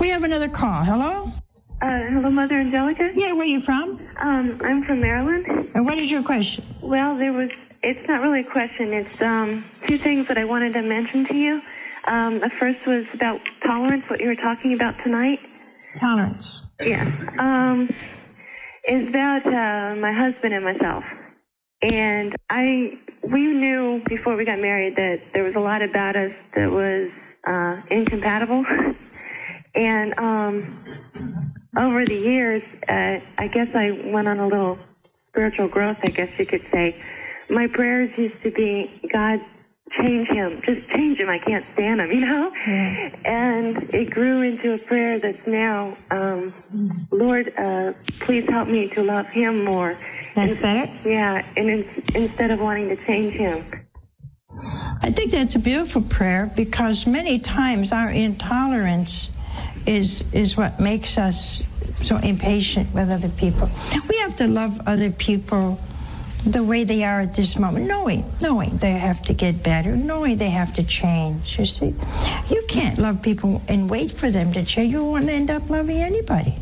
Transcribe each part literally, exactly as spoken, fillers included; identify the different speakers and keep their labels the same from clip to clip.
Speaker 1: have another call. Hello?
Speaker 2: Uh, hello, Mother Angelica?
Speaker 1: Yeah, where are you from?
Speaker 2: Um, I'm from Maryland.
Speaker 1: And what is your question?
Speaker 2: Well, there was, it's not really a question. It's um, two things that I wanted to mention to you. Um, the first was about tolerance, what you were talking about tonight.
Speaker 1: Tolerance.
Speaker 2: Yeah. Um, it's about uh, my husband and myself. And I, we knew before we got married that there was a lot about us that was uh, incompatible. And um, over the years, uh, I guess I went on a little spiritual growth, I guess you could say. My prayers used to be, God, change him. Just change him. I can't stand him, you know?
Speaker 1: Yeah.
Speaker 2: And it grew into a prayer that's now, um, Lord, uh, please help me to love him more.
Speaker 1: That's
Speaker 2: and,
Speaker 1: better?
Speaker 2: Yeah, and in, instead of wanting to change him.
Speaker 1: I think that's a beautiful prayer because many times our intolerance is is what makes us so impatient with other people. We have to love other people the way they are at this moment, knowing, knowing they have to get better, knowing they have to change, you see. You can't love people and wait for them to change. You won't end up loving anybody.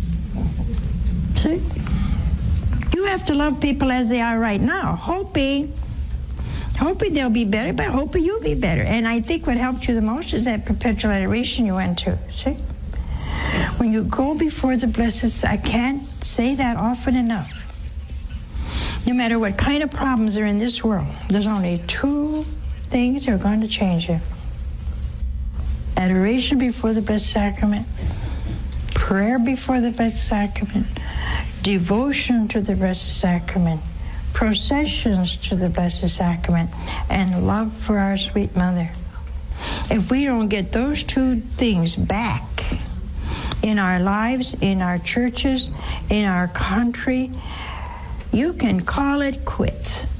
Speaker 1: See? You have to love people as they are right now, hoping, hoping they'll be better, but hoping you'll be better. And I think what helped you the most is that perpetual adoration you went to, see? When you go before the blessed, I can't say that often enough. No matter what kind of problems are in this world, there's only two things that are going to change you. Adoration before the Blessed Sacrament, prayer before the Blessed Sacrament, devotion to the Blessed Sacrament, processions to the Blessed Sacrament, and love for our sweet Mother. If we don't get those two things back in our lives, in our churches, in our country, you can call it quits.